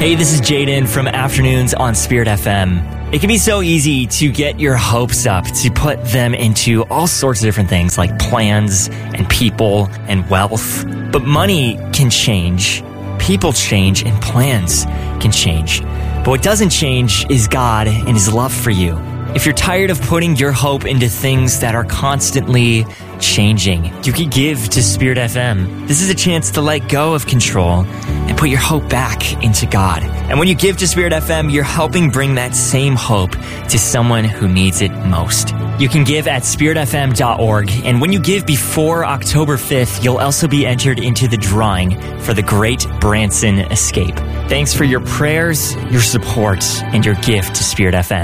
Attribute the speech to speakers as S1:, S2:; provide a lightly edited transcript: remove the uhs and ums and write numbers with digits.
S1: Hey, this is Jaden from Afternoons on Spirit FM. It can be so easy to get your hopes up, to put them into all sorts of different things like plans and people and wealth. But money can change, people change, and plans can change. But what doesn't change is God and His love for you. If you're tired of putting your hope into things that are constantly changing, you can give to Spirit FM. This is a chance to let go of control and put your hope back into God. And when you give to Spirit FM, you're helping bring that same hope to someone who needs it most. You can give at spiritfm.org, and when you give before October 5th, you'll also be entered into the drawing for the Great Branson Escape. Thanks for your prayers, your support, and your gift to Spirit FM.